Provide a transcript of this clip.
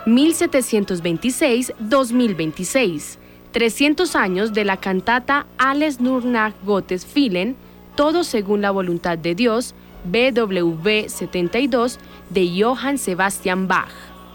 1726-2026, 300 años de la cantata Alles nur nach Gottes Willen, todo según la voluntad de Dios, BWV 72, de Johann Sebastian Bach.